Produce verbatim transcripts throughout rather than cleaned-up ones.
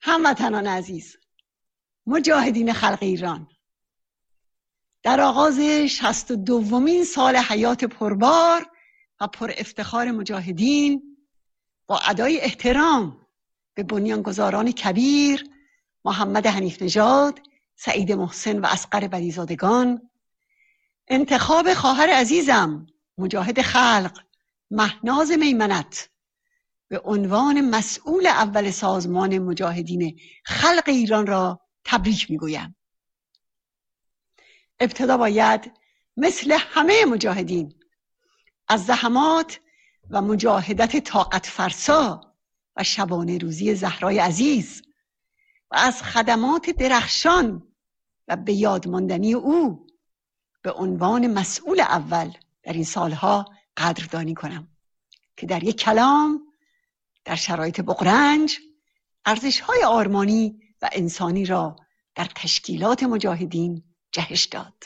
هموطنان عزیز، مجاهدین خلق ایران، در آغاز شصت و دومین سال حیات پربار و پر افتخار مجاهدین با ادای احترام به بنیانگذاران کبیر محمد حنیف نژاد، سعید محسن و اصغر بریزادگان، انتخاب خواهر عزیزم مجاهد خلق مهناز میمنت به عنوان مسئول اول سازمان مجاهدین خلق ایران را تبریک میگویم. ابتدا باید مثل همه مجاهدین از زحمات و مجاهدت طاقت فرسا و شبانه روزی زهرای عزیز و از خدمات درخشان و به یاد ماندنی او به عنوان مسئول اول در این سالها قدردانی کنم که در یک کلام در شرایط بغرنج ارزش‌های آرمانی و انسانی را در تشکیلات مجاهدین جهش داد.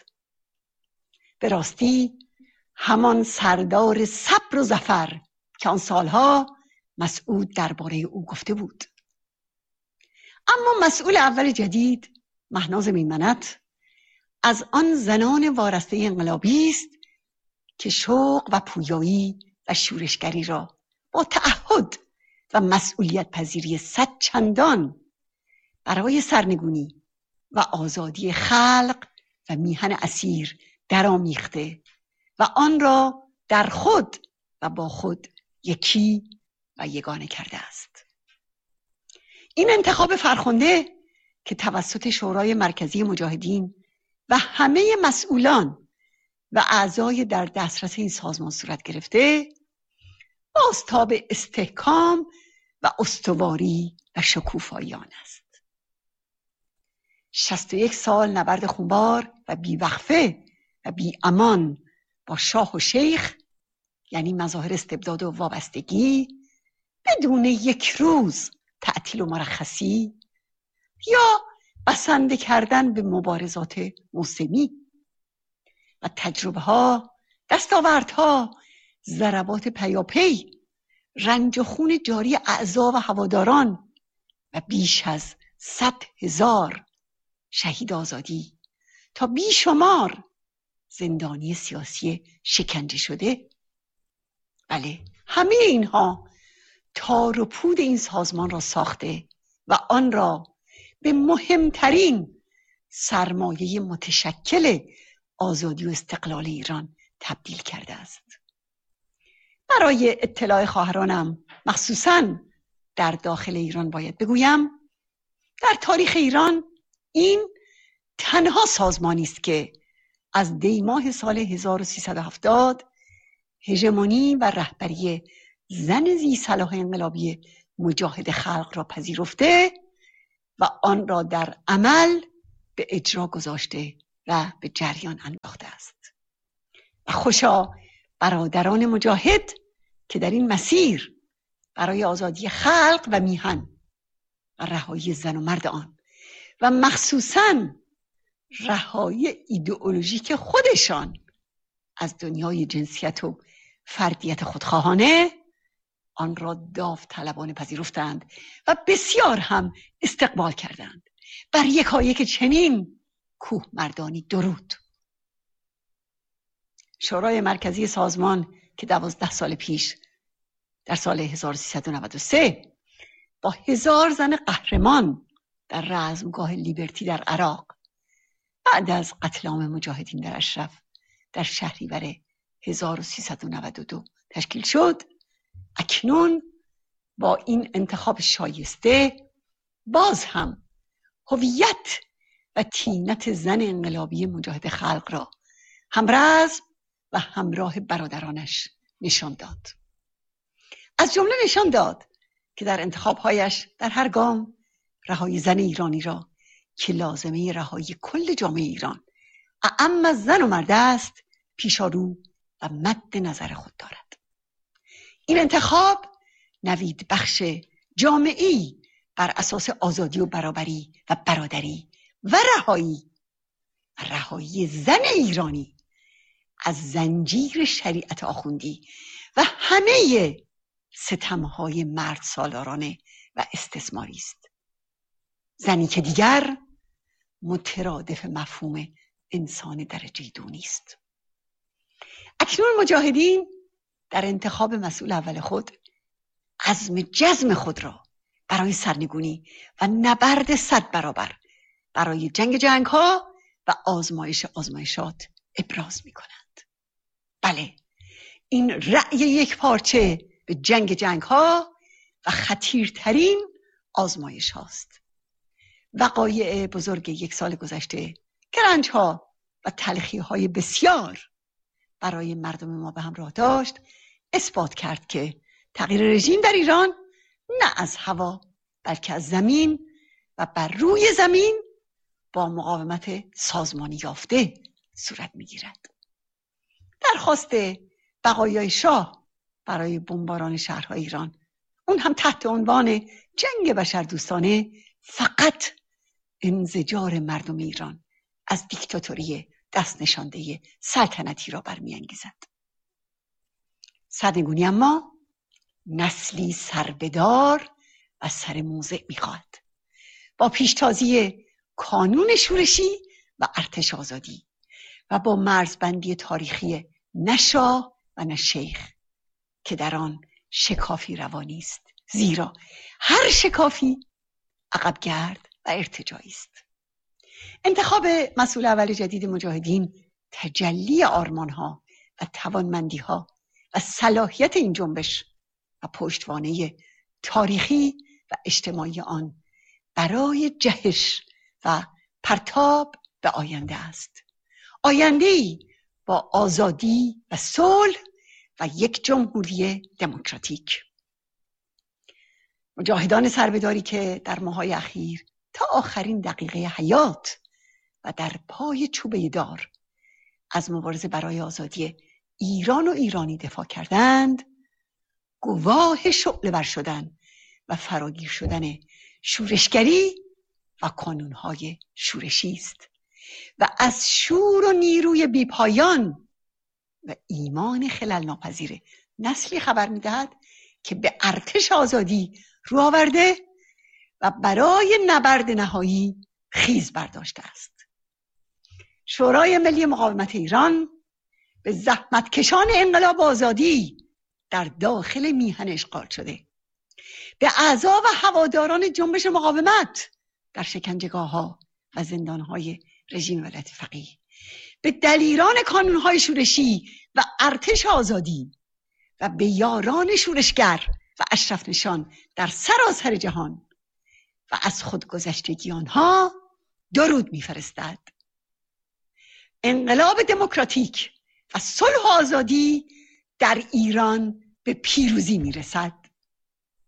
به راستی همان سردار صبر و ظفر که آن سالها مسعود درباره او گفته بود. اما مسئول اول جدید مهناز میمنت از آن زنان وارسته انقلابی است که شوق و پویایی و شورشگری را با تعهد و مسئولیت پذیری صد چندان برای سرنگونی و آزادی خلق و میهن اسیر درآمیخته و آن را در خود و با خود یکی و یگانه کرده است. این انتخاب فرخنده که توسط شورای مرکزی مجاهدین و همه مسئولان و اعضای در دسترس این سازمان صورت گرفته، بازتاب استحکام و استواری و شکوفایی آن است. شصت و یک سال نبرد خونبار و بیوقفه و بی امان با شاه و شیخ، یعنی مظاهر استبداد و وابستگی، بدون یک روز تعطیل و مرخصی یا بسنده کردن به مبارزات موسمی و تجربه ها، دستاوردها، ضربات پیاپی، رنج و خون جاری اعضا و هواداران و بیش از صد هزار شهید آزادی تا بیشمار زندانی سیاسی شکنجه شده. بله، همه اینها تار و پود این سازمان را ساخته و آن را به مهمترین سرمایه متشکل آزادی و استقلال ایران تبدیل کرده است. برای اطلاع خواهرانم مخصوصاً در داخل ایران باید بگویم در تاریخ ایران این تنها سازمانی است که از دی ماه سال هزار و سیصد و هفتاد هژمونی و رهبری زن ذی صلاح انقلابی مجاهد خلق را پذیرفته و آن را در عمل به اجرا گذاشته و به جریان انداخته است. و خوشا برادران مجاهد که در این مسیر برای آزادی خلق و میهن و رهایی زن و مرد آن و مخصوصاً رهایی ایدئولوژیک خودشان از دنیای جنسیت و فردیت خودخواهانه آن را داوطلبانه پذیرفتند و بسیار هم استقبال کردند. بر یکایک چنین کوه مردانی درود. شورای مرکزی سازمان که دوازده سال پیش در سال هزار و سیصد و نود و سه با هزار زن قهرمان در رزمگاه لیبرتی در عراق بعد از قتل عام مجاهدین در اشرف در شهریور هزار و سیصد و نود و دو تشکیل شد، اکنون با این انتخاب شایسته باز هم هویت و طینت زن انقلابی مجاهد خلق را همرزم و همراه برادرانش نشان داد. از جمله نشان داد که در انتخابهایش در هر گام رهایی زن ایرانی را که لازمه رهایی کل جامعه ایران اعم از زن و مرد است پیشارو و مد نظر خود دارد. این انتخاب نوید بخش جامعی بر اساس آزادی و برابری و برادری و رهایی و رهایی زن ایرانی از زنجیر شریعت آخوندی و همه ستمهای مرد سالارانه و استثماری است. زنی که دیگر مترادف مفهوم انسان درجه دو نیست. اکنون مجاهدین در انتخاب مسئول اول خود عزم جزم خود را برای سرنگونی و نبرد صد برابر برای جنگ جنگ ها و آزمایش آزمایشات ابراز می کنند. بله، این رأی یک پارچه به جنگ جنگ ها و خطیرترین آزمایش هاست. وقایع بزرگ یک سال گذشته که رنج ها و تلخی های بسیار برای مردم ما به همراه داشت اثبات کرد که تغییر رژیم در ایران نه از هوا بلکه از زمین و بر روی زمین با مقاومت سازمانی یافته صورت میگیرد. درخواست بقایای شاه برای بمباران شهرهای ایران، اون هم تحت عنوان جنگ بشردوستانه، فقط انزجار مردم ایران از دیکتاتوری دست نشانده سلطنتی را برمی‌انگیزد. سرنگونی اما نسلی سربدار و سر موضع می‌خواهد. با پیشتازی کانون شورشی و ارتش آزادی و با مرزبندی تاریخی نه شاه و نه شیخ که در آن شکافی روانی است، زیرا هر شکافی عقب گرد و ارتجاعی است. انتخاب مسئول اول جدید مجاهدین تجلی آرمان‌ها و توانمندی‌ها و صلاحیت این جنبش و پشتوانه تاریخی و اجتماعی آن برای جهش و پرتاب به آینده است. آینده‌ای با آزادی و صلح و یک جمهوری دموکراتیک. مجاهدان سربداری که در ماه‌های اخیر تا آخرین دقیقه حیات و در پای چوبه دار از مبارزه برای آزادی ایران و ایرانی دفاع کردند، گواه شعله ور شدن و فراگیر شدن شورشگری و کانونهای شورشی است و از شور و نیروی بیپایان و ایمان خلل ناپذیر نسلی خبر می‌دهد که به ارتش آزادی رو آورده و برای نبرد نهایی خیز برداشته است. شورای ملی مقاومت ایران به زحمتکشان انقلاب آزادی در داخل میهن اشغال شده، به اعضا و هواداران جنبش مقاومت در شکنجهگاه‌ها و زندان‌های رژیم ولایت فقیه، به دلیران کانون‌های شورشی و ارتش آزادی و به یاران شورشگر و اشرف نشان در سراسر جهان و از خودگذشتگی آنها درود می‌فرستد. انقلاب دموکراتیک و صلح و آزادی در ایران به پیروزی می‌رسد.